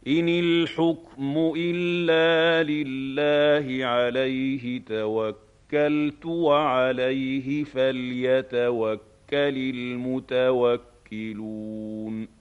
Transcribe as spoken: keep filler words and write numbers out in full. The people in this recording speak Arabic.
إن الحكم إلا لله عليه توكلت وعليه فليتوكل المتوكلون